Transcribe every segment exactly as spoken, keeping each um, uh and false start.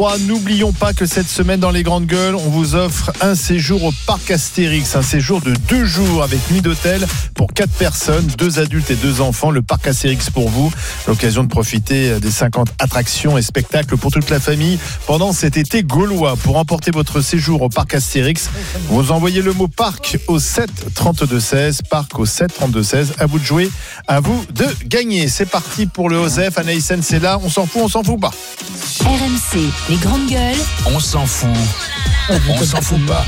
N'oublions pas que cette semaine dans les Grandes Gueules, on vous offre un séjour au parc Astérix, un séjour de deux jours avec nuit d'hôtel pour quatre personnes, deux adultes et deux enfants. Le parc Astérix pour vous, l'occasion de profiter des cinquante attractions et spectacles pour toute la famille pendant cet été gaulois. Pour emporter votre séjour au parc Astérix, vous envoyez le mot parc au sept trente-deux seize, parc au sept trente-deux seize. À vous de jouer, à vous de gagner. C'est parti pour le Osef. Anaïs, c'est là. On s'en fout, on s'en fout pas. R M C, les Grandes Gueules. On s'en fout. On s'en fout pas.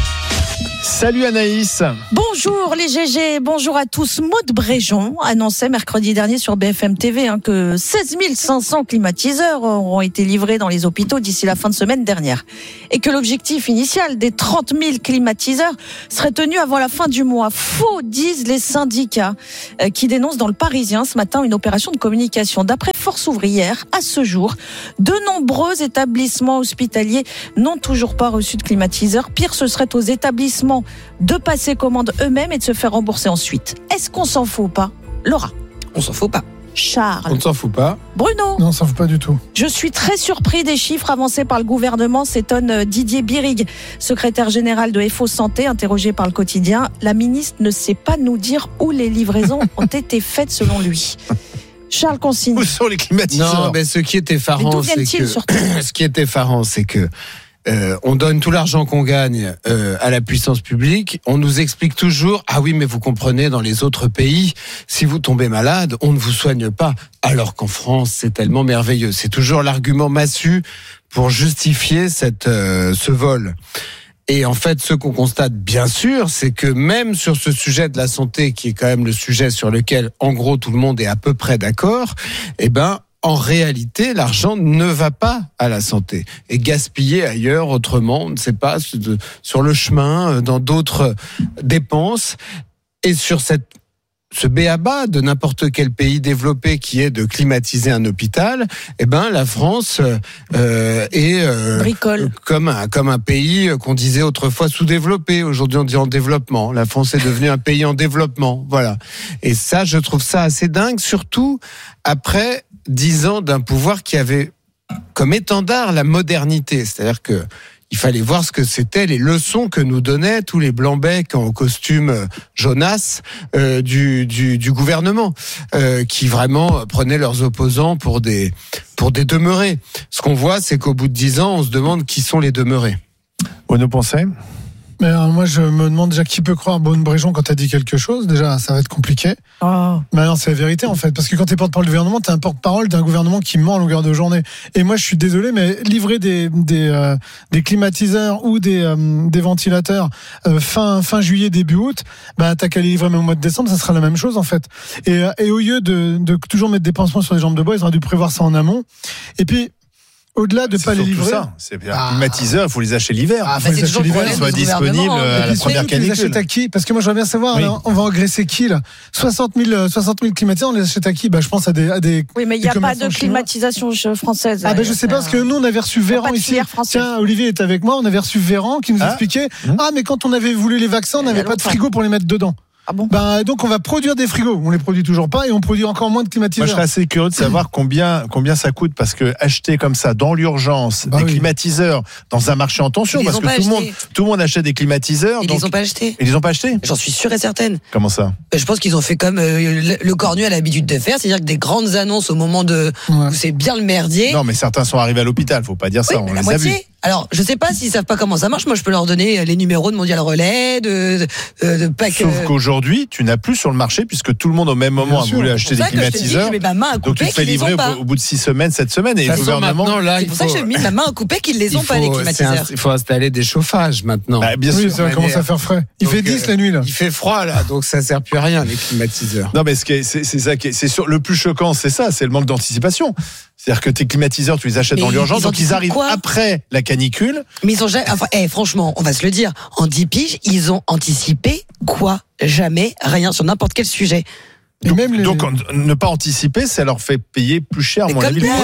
Salut Anaïs. Bonjour les G G, bonjour à tous. Maud Bréjon annonçait mercredi dernier sur B F M T V hein, que seize mille cinq cents climatiseurs auront été livrés dans les hôpitaux d'ici la fin de semaine dernière. Et que l'objectif initial des trente mille climatiseurs serait tenu avant la fin du mois. Faux, disent les syndicats euh, qui dénoncent dans le Parisien ce matin une opération de communication. D'après Force ouvrière, à ce jour, de nombreux établissements hospitaliers n'ont toujours pas reçu de climatiseurs. Pire, ce serait aux établissements de passer commande eux-mêmes et de se faire rembourser ensuite. Est-ce qu'on s'en fout pas, Laura? On s'en fout pas. Charles? On ne s'en fout pas. Bruno? Non, on s'en fout pas du tout. Je suis très surpris des chiffres avancés par le gouvernement, s'étonne Didier Birig, secrétaire général de F O Santé, interrogé par le quotidien. La ministre ne sait pas nous dire où les livraisons ont été faites selon lui. Charles Consigne. Où sont les climatiseurs? Non, mais ce qui est effarant, Mais d'où c'est viennent-ils que surtout ce qui est effarant, c'est que Euh, on donne tout l'argent qu'on gagne euh, à la puissance publique. On nous explique toujours, ah oui, mais vous comprenez, dans les autres pays, si vous tombez malade, on ne vous soigne pas. Alors qu'en France, c'est tellement merveilleux. C'est toujours l'argument massu pour justifier cette, euh, ce vol. Et en fait, ce qu'on constate, bien sûr, c'est que même sur ce sujet de la santé, qui est quand même le sujet sur lequel, en gros, tout le monde est à peu près d'accord, eh ben, en réalité, l'argent ne va pas à la santé, est gaspillé ailleurs, autrement, on ne sait pas, sur le chemin, dans d'autres dépenses. Et sur cette, ce b.a.-ba de n'importe quel pays développé qui est de climatiser un hôpital, eh ben la France euh, est euh, Bricole. comme un comme un pays qu'on disait autrefois sous-développé. Aujourd'hui, on dit en développement. La France est devenue un pays en développement. Voilà. Et ça, je trouve ça assez dingue, surtout après dix ans d'un pouvoir qui avait comme étendard la modernité. C'est-à-dire que il fallait voir ce que c'était, les leçons que nous donnaient tous les blancs-becs en costume Jonas euh, du, du, du gouvernement, euh, qui vraiment prenaient leurs opposants pour des, pour des demeurés. Ce qu'on voit, c'est qu'au bout de dix ans, on se demande qui sont les demeurés. On nous pensait. Mais alors, moi, je me demande déjà qui peut croire Maud Bréjon quand elle dit quelque chose. Déjà, ça va être compliqué. Oh. Mais non, c'est la vérité, en fait. Parce que quand t'es porte-parole du gouvernement, t'es un porte-parole d'un gouvernement qui ment à longueur de journée. Et moi, je suis désolé, mais livrer des, des, euh, des climatiseurs ou des, euh, des ventilateurs euh, fin, fin juillet, début août, bah, t'as qu'à les livrer même au mois de décembre, ça sera la même chose, en fait. Et, euh, et au lieu de, de toujours mettre des pansements sur les jambes de bois, ils auraient dû prévoir ça en amont. Et puis, au-delà de c'est pas les livrer. Ça. C'est bien. Ah. Climatiseurs, il faut les acheter l'hiver. Ah, bah, c'est toujours l'hiver, qu'ils soient disponibles à la première canicule. On les achète à qui? Parce que moi, j'aimerais bien savoir, oui. Là, on va engraisser qui, là? soixante mille climatiseurs, on les achète à qui? Bah, je pense à des, à des Oui, mais il n'y a pas de climatisation française. Ah, ben, bah, je sais pas, parce que nous, on avait reçu Véran ici. Tiens, Olivier est avec moi, on avait reçu Véran qui nous ah. expliquait, mmh. ah, mais quand on avait voulu les vaccins, on n'avait pas de frigo pour les mettre dedans. Ah bon? Ben, donc on va produire des frigos. On les produit toujours pas et on produit encore moins de climatiseurs. Moi, je serais assez curieux de savoir combien combien ça coûte, parce que acheter comme ça dans l'urgence bah des oui. climatiseurs dans un marché en tension, parce que tout le monde tout le monde achète des climatiseurs. Ils donc... les ont pas achetés. Ils les ont pas achetés. J'en suis sûre et certaine. Comment ça? Je pense qu'ils ont fait comme euh, le Cornu a l'habitude de faire, c'est-à-dire que des grandes annonces au moment de ouais. où c'est bien le merdier. Non, mais certains sont arrivés à l'hôpital. Faut pas dire ça. Oui, on la les moitié. a vus. Alors, je sais pas s'ils savent pas comment ça marche. Moi, je peux leur donner les numéros de Mondial Relais, de, de, de pack. Sauf euh... qu'aujourd'hui, tu n'as plus sur le marché, puisque tout le monde au même moment a voulu acheter des climatiseurs. Je dis, je mets ma main à couper, donc tu te fais livrer au, au bout de six semaines, sept semaines, et le gouvernement. Là, c'est pour faut... ça que j'ai mis ma main à couper qu'ils les ont faut, pas les climatiseurs. Il faut installer des chauffages maintenant. Bah, bien oui, sûr. ça commence à faire frais. Il donc, fait dix la nuit là. Il fait froid là, donc ça sert plus à rien les climatiseurs. Non, mais c'est, c'est, c'est ça qui est, c'est sur le plus choquant, c'est ça, c'est le manque d'anticipation. C'est-à-dire que tes climatiseurs, tu les achètes mais dans l'urgence, ils donc ils arrivent quoi après la canicule. Mais ils ont jamais, enfin, hey, franchement, on va se le dire, en dix piges, ils ont anticipé quoi? Jamais rien sur n'importe quel sujet. Donc, même les... donc, ne pas anticiper, ça leur fait payer plus cher, à mon avis.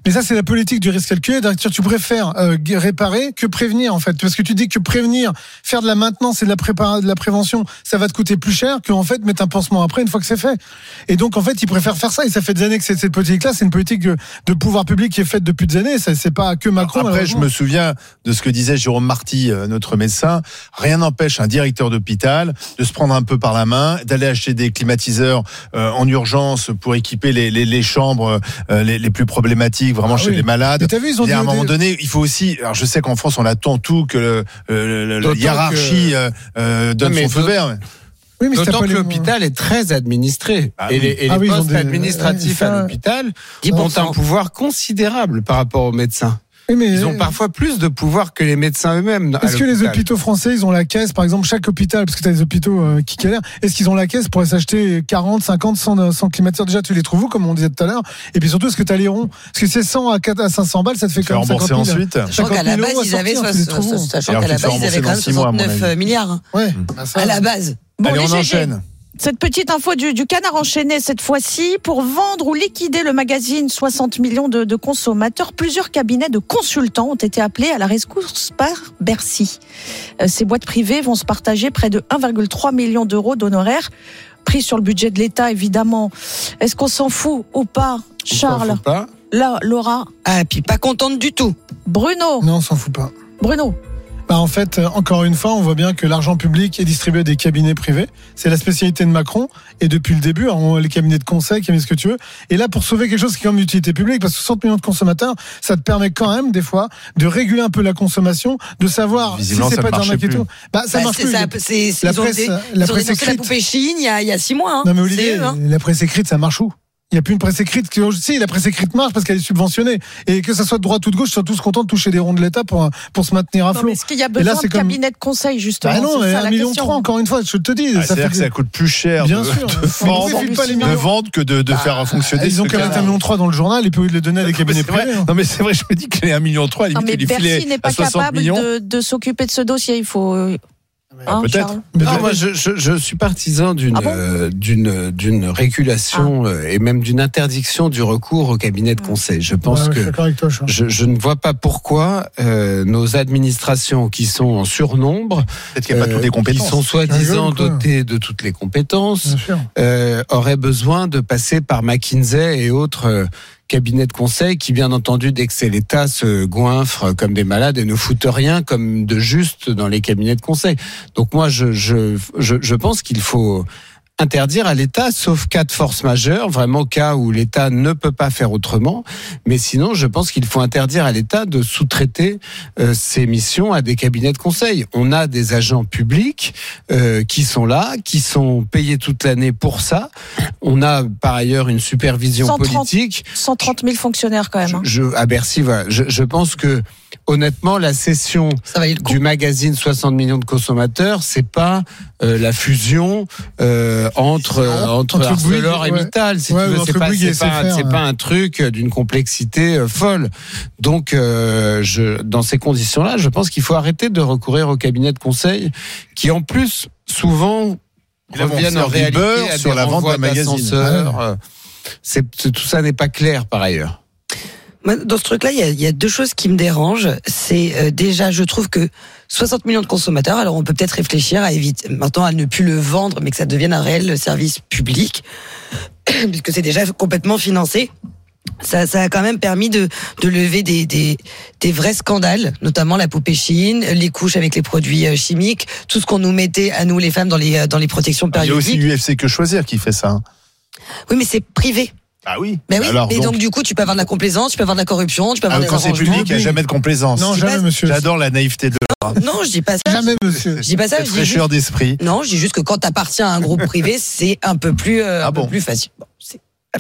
Mais ça, c'est la politique du risque calculé. C'est-à-dire, tu préfères euh, réparer que prévenir, en fait. Parce que tu dis que prévenir, faire de la maintenance et de la, prépara- de la prévention, ça va te coûter plus cher qu'en fait mettre un pansement après une fois que c'est fait. Et donc, en fait, ils préfèrent faire ça. Et ça fait des années que c'est, cette politique-là, c'est une politique de, de pouvoir public qui est faite depuis des années. Ça, c'est pas que Macron. Après, je me souviens de ce que disait Jérôme Marty, notre médecin. Rien n'empêche un directeur d'hôpital de se prendre un peu par la main, d'aller acheter des climatiseurs euh, en urgence pour équiper les, les, les chambres euh, les, les plus problématiques, vraiment ah, chez oui. les malades. Mais t'as vu, ils ont et à un dit moment des... donné, il faut aussi. Alors, je sais qu'en France, on attend tout que le, le, le, la hiérarchie que... euh, donne non, son feu vert. Oui, mais D'autant que les... l'hôpital est très administré. Ah, et les, et ah, les oui, postes des... administratifs ça... à l'hôpital ont un pouvoir considérable par rapport aux médecins. Oui, mais ils ont parfois plus de pouvoir que les médecins eux-mêmes. Est-ce que les hôpitaux français, ils ont la caisse, par exemple, chaque hôpital, parce que tu as des hôpitaux euh, qui galèrent, est-ce qu'ils ont la caisse pour aller s'acheter quarante, cinquante, cent, cent climatiseurs? Déjà, tu les trouves où, comme on disait tout à l'heure? Et puis surtout, est-ce que tu as les ronds? Parce que c'est cent à cinq cents balles, ça te fait quand même cinquante mille. Ensuite. Sachant qu'à la base, ils avaient, sachant qu'à la base, ils avaient quand même soixante-neuf milliards. Ouais. À la base. Bon, allez, on enchaîne. Cette petite info du, du Canard enchaîné cette fois-ci, pour vendre ou liquider le magazine soixante millions de, de consommateurs, plusieurs cabinets de consultants ont été appelés à la rescousse par Bercy. Euh, ces boîtes privées vont se partager près de un virgule trois million d'euros d'honoraires pris sur le budget de l'État, évidemment. Est-ce qu'on s'en fout ou pas, Charles? On s'en fout pas. Là, Laura. Ah, puis pas contente du tout. Bruno. Non, on s'en fout pas. Bruno. Bah en fait, encore une fois, on voit bien que l'argent public est distribué à des cabinets privés. C'est la spécialité de Macron. Et depuis le début, alors, les cabinets de conseil, cabinets ce que tu veux. Et là, pour sauver quelque chose qui est comme d'utilité publique, parce que soixante millions de consommateurs, ça te permet quand même, des fois, de réguler un peu la consommation, de savoir si c'est pas d'arnaque et tout. Bah, ça bah, marche c'est, plus. Ça, c'est, c'est, la ils presse, ont des, la ils presse ont écrite. La poupée Chine, il y a, il y a six mois, hein. Non, mais Olivier, eux, hein. la presse écrite, ça marche où? Il n'y a plus une presse écrite qui aussi, la presse écrite marche parce qu'elle est subventionnée. Et que ça soit de droite ou de gauche, ils sont tous contents de toucher des ronds de l'État pour, pour se maintenir à flot. Est-ce qu'il y a besoin là, de comme... cabinet de conseil, justement? Ah non, c'est ça, un million trois, encore une fois, je te dis. Ah, ça c'est-à-dire fait... que ça coûte plus cher Bien de, sûr. de, vendre, de vendre que de, de bah, faire fonctionner. Ils ont quand même un million trois dans le journal, ils peuvent les donner à des cabinets privés. Non, mais c'est vrai, je me dis que les un million trois, non, mais Bercy n'est pas capable de, de s'occuper de ce dossier, il faut. Hein, peut-être. Non, moi, je, je, je suis partisan d'une, ah bon euh, d'une, d'une régulation ah. euh, et même d'une interdiction du recours au cabinet de conseil. Je pense ouais, que toi, je, je ne vois pas pourquoi euh, nos administrations qui sont en surnombre, peut-être qu'il n'y a pas toutes les compétences, qui sont soi-disant dotées de toutes les compétences, euh, auraient besoin de passer par McKinsey et autres. Euh, cabinet de conseil qui, bien entendu, dès que c'est l'État, se goinfrent comme des malades et ne foutent rien comme de juste dans les cabinets de conseil. Donc moi, je, je, je, je pense qu'il faut interdire à l'État, sauf cas de force majeure, vraiment cas où l'État ne peut pas faire autrement. Mais sinon, je pense qu'il faut interdire à l'État de sous-traiter euh, ses missions à des cabinets de conseil. On a des agents publics euh, qui sont là, qui sont payés toute l'année pour ça. On a par ailleurs une supervision cent trente, politique. cent trente mille fonctionnaires quand même. Hein. Je, à Bercy, voilà. Je, je pense que honnêtement, la cession du magazine soixante millions de consommateurs, c'est pas euh, la fusion euh, entre euh, entre, entre Arcelor Bouygues, et Mittal. Ouais. Si ouais, tu veux, c'est pas c'est pas, faire, c'est ouais. pas un truc d'une complexité euh, folle. Donc, euh, je, dans ces conditions-là, je pense qu'il faut arrêter de recourir au cabinet de conseil, qui en plus souvent reviennent en réalité à sur la vente d'un magazine. Ouais. C'est, c'est, tout ça n'est pas clair par ailleurs. Dans ce truc-là, il y a, il y a deux choses qui me dérangent. C'est euh, déjà, je trouve que soixante millions de consommateurs, alors on peut peut-être réfléchir à éviter maintenant à ne plus le vendre, mais que ça devienne un réel service public, puisque c'est déjà complètement financé. Ça, ça a quand même permis de, de lever des, des, des vrais scandales, notamment la poupée Chine, les couches avec les produits chimiques, tout ce qu'on nous mettait à nous les femmes dans les dans les protections périodiques. Il y a aussi U F C Que Choisir qui fait ça. Oui, mais c'est privé. Ah oui. Mais oui. Alors, et donc, donc du coup, tu peux avoir de la complaisance, tu peux avoir de la corruption, tu peux avoir ah, des quand c'est public, il n'y a jamais de complaisance. Non, jamais, monsieur. J'adore la naïveté de Laura. Non, non, je dis pas ça. Jamais, monsieur. Je dis pas ça. Cette fraîcheur juste... d'esprit. Non, je dis juste que quand t'appartiens à un groupe privé, c'est un peu plus, euh, ah un bon. peu plus facile. Bon, c'est...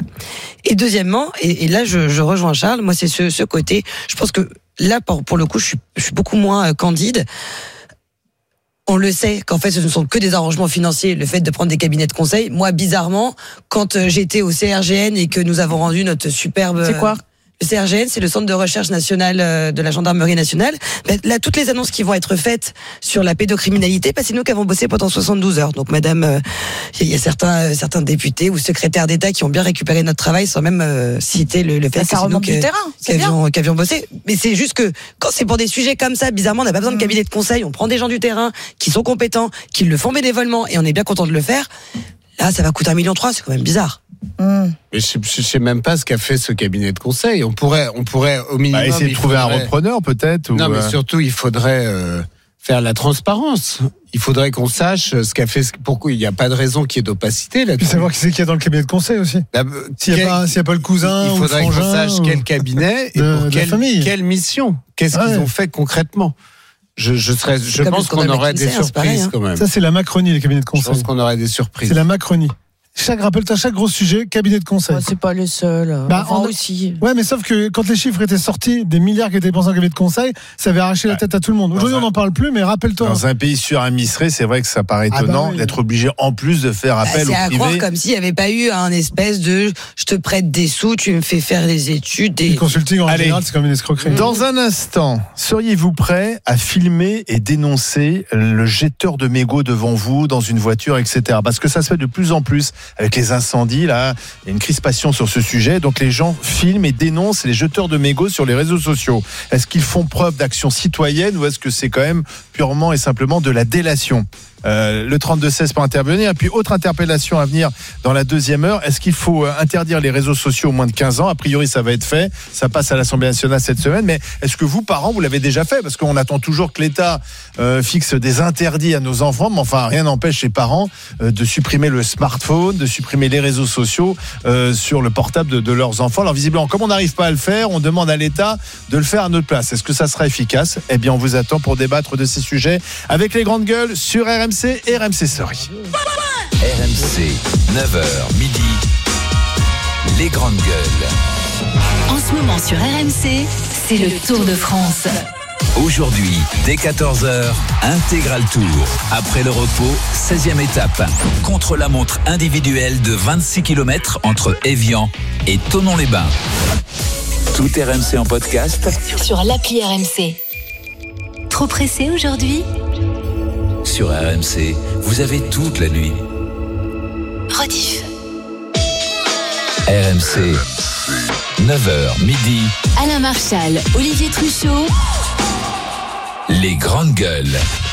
Et deuxièmement, et, et là, je, je rejoins Charles. Moi, c'est ce, ce côté. Je pense que là, pour, pour le coup, je suis, je suis beaucoup moins euh, candide. On le sait qu'en fait, ce ne sont que des arrangements financiers, le fait de prendre des cabinets de conseil. Moi, bizarrement, quand j'étais au C R G N et que nous avons rendu notre superbe... C'est quoi ? Le C R G N, c'est le Centre de recherche national euh, de la gendarmerie nationale. Ben, là, toutes les annonces qui vont être faites sur la pédocriminalité, ben, c'est nous qui avons bossé pendant soixante-douze heures. Donc, madame, il euh, y a certains, euh, certains députés ou secrétaires d'État qui ont bien récupéré notre travail sans même euh, citer le, le fait ça, que ça c'est nous du terrain, qui avions, qui avions bossé. Mais c'est juste que quand c'est pour des sujets comme ça, bizarrement, on n'a pas besoin de cabinet de conseil. On prend des gens du terrain qui sont compétents, qui le font bénévolement et on est bien content de le faire. Là, ça va coûter un million trois, c'est quand même bizarre. Mmh. Mais je, je sais même pas ce qu'a fait ce cabinet de conseil. On pourrait, on pourrait au minimum Bah, essayer de trouver faudrait... un repreneur peut-être. Non, ou mais euh... surtout il faudrait euh, faire la transparence. Il faudrait qu'on sache ce qu'a fait. Pourquoi il n'y a pas de raison qu'il y ait d'opacité là. Puis savoir qui c'est qu'il y a dans le cabinet de conseil aussi. Là, S'il n'y a, a pas le cousin il ou le faudrait qu'on frangin sache ou... quel cabinet et de, pour de quelle, famille. quelle mission. Qu'est-ce Ouais. qu'ils ont fait concrètement. Je, je serais, je comme pense le scandale qu'on aurait des McKinsey, hein, c'est surprises pareil, hein. quand même. Ça, c'est la Macronie, les cabinets de Je conseil. pense qu'on aurait des surprises. C'est la Macronie. Chaque, rappelle-toi, chaque gros sujet, cabinet de conseil. Ouais, c'est pas le seul. Bah, Enfin, on a- aussi. Ouais, mais sauf que quand les chiffres étaient sortis, des milliards qui étaient dépensés en cabinet de conseil, ça avait arraché la Ouais. tête à tout le monde. Aujourd'hui, Dans on un- n'en parle plus, mais rappelle-toi. Dans un pays suradministré, c'est vrai que ça paraît Ah bah étonnant oui. d'être obligé en plus de faire Bah, appel c'est au à croire privé. comme s'il n'y avait pas eu un espèce de je te prête des sous, tu me fais faire des études. Le Des... consulting, en Allez. général, c'est comme une escroquerie. Dans un instant, seriez-vous prêt à filmer et dénoncer le jetteur de mégots devant vous dans une voiture, et cetera. Parce que ça se fait de plus en plus avec les incendies. Là, il y a une crispation sur ce sujet. Donc les gens filment et dénoncent les jeteurs de mégots sur les réseaux sociaux. Est-ce qu'ils font preuve d'action citoyenne ou est-ce que c'est quand même purement et simplement de la délation ? Euh, le trente-deux seize pour intervenir. Et puis, autre interpellation à venir dans la deuxième heure. Est-ce qu'il faut euh, interdire les réseaux sociaux aux moins de quinze ans ? A priori, ça va être fait. Ça passe à l'Assemblée nationale cette semaine. Mais est-ce que vous, parents, vous l'avez déjà fait ? Parce qu'on attend toujours que l'État euh, fixe des interdits à nos enfants. Mais enfin, rien n'empêche les parents euh, de supprimer le smartphone, de supprimer les réseaux sociaux euh, sur le portable de, de leurs enfants. Alors, visiblement, comme on n'arrive pas à le faire, on demande à l'État de le faire à notre place. Est-ce que ça sera efficace ? Eh bien, on vous attend pour débattre de ces sujets avec les grandes gueules sur R M C et R M C Story. R M C, neuf heures midi, les grandes gueules. En ce moment sur R M C, c'est le Tour de France. Aujourd'hui, dès quatorze heures, intégral tour. Après le repos, seizième étape. Contre la montre individuelle de vingt-six kilomètres entre Évian et Thonon-les-Bains. Tout R M C en podcast Sur l'appli R M C. Trop pressé aujourd'hui ? sur R M C. Vous avez toute la nuit. Rediff. R M C, neuf heures midi, Alain Marchal, Olivier Truchot. les grandes gueules.